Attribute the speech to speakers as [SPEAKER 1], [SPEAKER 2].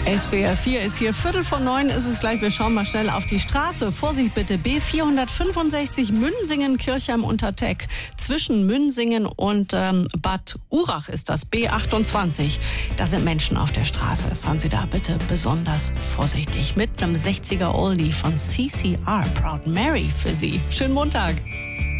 [SPEAKER 1] SWR 4 ist hier, 8:45 ist es gleich. Wir schauen mal schnell auf die Straße. Vorsicht bitte, B465 Münsingen-Kirchheim unter Teck. Zwischen Münsingen und Bad Urach ist das, B28. Da sind Menschen auf der Straße. Fahren Sie da bitte besonders vorsichtig. Mit einem 60er Oldie von CCR, Proud Mary für Sie. Schönen Montag.